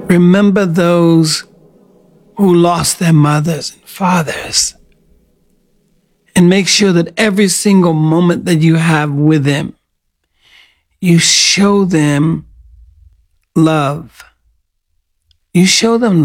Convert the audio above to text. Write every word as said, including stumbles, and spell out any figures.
Remember those who lost their mothers and fathers. And make sure that every single moment that you have with them, you show them love. You show them